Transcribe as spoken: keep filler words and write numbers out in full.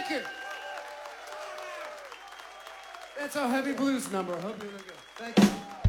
Thank you. That's our heavy blues number. I hope you like it. Thank you.